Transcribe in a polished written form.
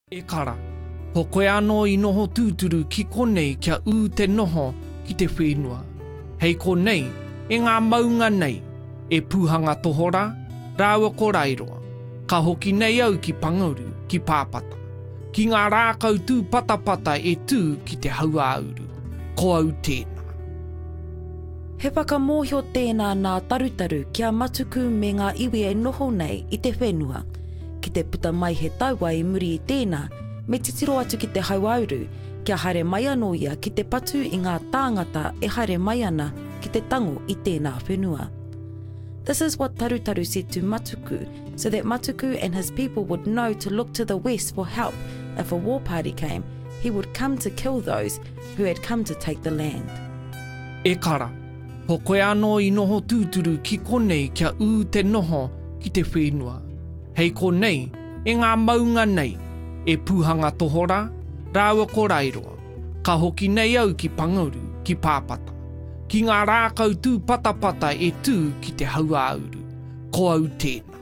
E kara, ho koe anō I noho tūturu ki konei kia te noho ki te whenua. Hei konei, e ngā maunga nei, e pūhanga tohora, rāua ko rairoa, ka hoki nei au ki Pangauru, ki Pāpata, ki ngā rākau tū patapata e tū ki te hauāuru. Ko au tēnā. He whakamōhio tēnā nā tarutaru kia matuku me ngā iwi e noho nei I te whenua, ki te puta mai he taua I muri I tēnā, me te tiro atu ki te hauauru, kia haere mai anō ia ki te patu I ngā tāngata e haere mai ana ki te tango I tēnā whenua. This is what Tarutaru said to Matuku, so that Matuku and his people would know to look to the west for help. If a war party came, he would come to kill those who had come to take the land. E kara, ho koe anō I noho tūturu ki konei kia te noho ki te whenua. Hei konei, e ngā maunga nei, e pūhanga tohora, rāua ko rairoa, ka hoki nei au ki Pangauru, ki Pāpata, ki ngā rākau tū patapata e tū ki te hauāuru. Ko au tēnā.